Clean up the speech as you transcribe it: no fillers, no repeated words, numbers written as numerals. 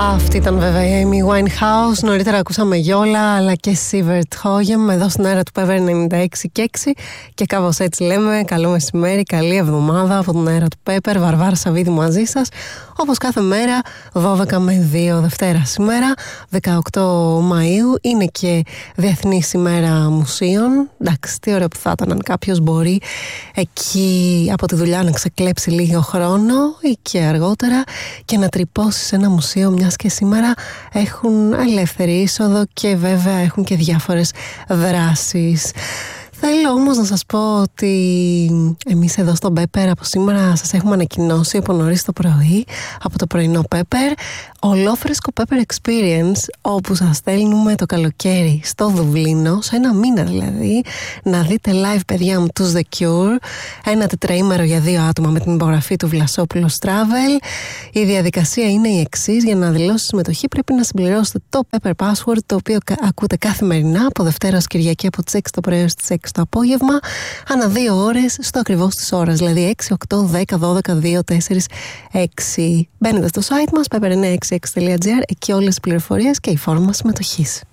Αυτή ήταν βέβαια η Amy Winehouse. Νωρίτερα ακούσαμε Γιόλα αλλά και Σίβερτ Χόγεμ εδώ στην αέρα του Pepper 96 και 6. Και κάπως έτσι λέμε. Καλό μεσημέρι, καλή εβδομάδα από την αέρα του Pepper. Βαρβάρα Σαββίδη μαζί σας. Όπως κάθε μέρα, 12 με 2 Δευτέρα. Σήμερα, 18 Μαΐου, είναι και Διεθνής ημέρα μουσείων. Εντάξει, τι ωραίο που θα ήταν αν κάποιος μπορεί εκεί από τη δουλειά να ξεκλέψει λίγο χρόνο ή και αργότερα και να τρυπώσει σε ένα μουσείο, μιας και σήμερα έχουν ελεύθερη είσοδο και βέβαια έχουν και διάφορες δράσεις. Θέλω όμως να σας πω ότι εμείς εδώ στο Pepper από σήμερα σας έχουμε ανακοινώσει από νωρίς το πρωί, από το πρωινό Pepper, ολόφρεσκο Pepper Experience, όπου σας στέλνουμε το καλοκαίρι στο Δουβλίνο, σε ένα μήνα δηλαδή, να δείτε live, παιδιά μου, τους The Cure, ένα τετραήμερο για 2 άτομα με την υπογραφή του Βλασόπουλος Travel. Η διαδικασία είναι η εξής: για να δηλώσετε συμμετοχή πρέπει να συμπληρώσετε το Pepper Password, το οποίο ακούτε καθημερινά από Δευτέρα ως Κυριακή από τις 6 το πρωί ως τις 6 το απόγευμα, ανά 2 ώρες στο ακριβώς της ώρας, δηλαδή 6, 8, 10, 12, 2, 4, 6. Μπαίνετε στο site μας pepper966.gr, εκεί όλες τις πληροφορίες και η φόρμα συμμετοχής.